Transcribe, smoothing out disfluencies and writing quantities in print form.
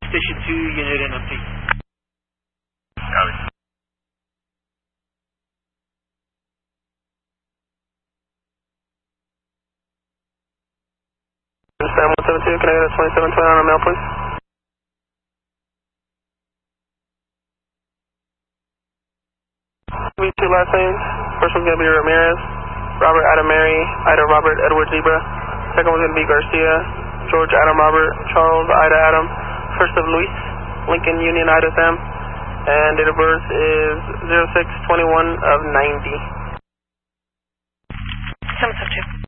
Station 2, unit NFP. Copy. Sam 172, can I get a 2720 on a mail, please? Be two last names. First one's going to be Ramirez, Robert Adam Mary, Ida Robert Edward Zebra. Second one's going to be Garcia, George Adam Robert, Charles Ida Adam. First of Luis, Lincoln Union Ida Sam. And date of birth is 06/21 of 90. 772.